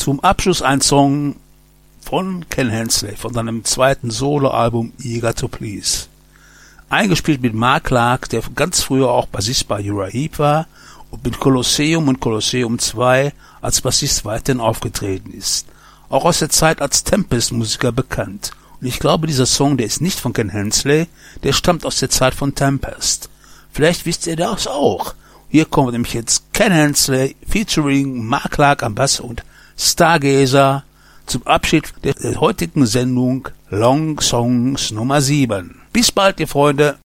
Zum Abschluss ein Song von Ken Hensley von seinem zweiten Soloalbum Eager to Please. Eingespielt mit Mark Clark, der ganz früher auch Bassist bei Uriah Heep war und mit Colosseum und Colosseum 2 als Bassist weiterhin aufgetreten ist. Auch aus der Zeit als Tempest-Musiker bekannt. Und ich glaube, dieser Song, der ist nicht von Ken Hensley, der stammt aus der Zeit von Tempest. Vielleicht wisst ihr das auch. Hier kommt nämlich jetzt Ken Hensley featuring Mark Clark am Bass und Stargazer zum Abschied der heutigen Sendung Long Songs Nummer 7. Bis bald, ihr Freunde.